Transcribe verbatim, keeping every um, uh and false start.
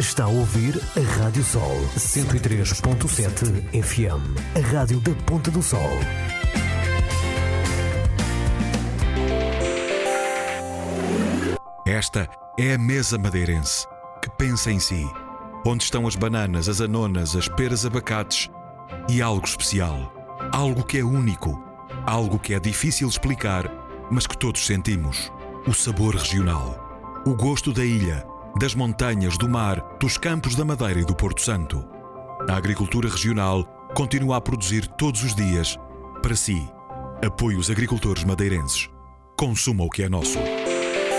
Está a ouvir a Rádio Sol cento e três ponto sete F M, a rádio da Ponta do Sol. Esta é a mesa madeirense, que pensa em si. Onde estão as bananas, as anonas, as peras, abacates e algo especial. Algo que é único. Algo que é difícil explicar, mas que todos sentimos. O sabor regional. O gosto da ilha, das montanhas, do mar, dos campos da Madeira e do Porto Santo. A agricultura regional continua a produzir todos os dias para si. Apoie os agricultores madeirenses. Consuma o que é nosso.